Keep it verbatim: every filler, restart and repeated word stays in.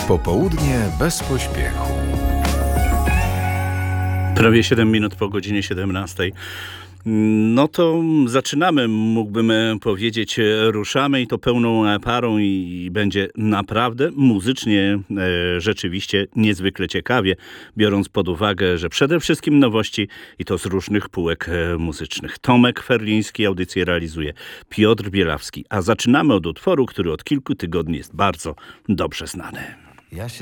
Popołudnie bez pośpiechu. Prawie siedem minut po godzinie siedemnastej. No to zaczynamy, mógłbym powiedzieć, ruszamy i to pełną parą i będzie naprawdę muzycznie e, rzeczywiście niezwykle ciekawie, biorąc pod uwagę, że przede wszystkim nowości i to z różnych półek e, muzycznych. Tomek Ferliński audycję realizuje, Piotr Bielawski, a zaczynamy od utworu, który od kilku tygodni jest bardzo dobrze znany. Ja się